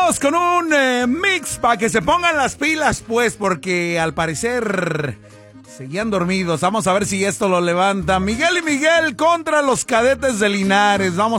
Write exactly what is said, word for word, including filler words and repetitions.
Vamos con un eh, mix para que se pongan las pilas, pues, porque al parecer seguían dormidos. Vamos a ver si esto lo levanta. Miguel y Miguel contra los Cadetes de Linares. Vamos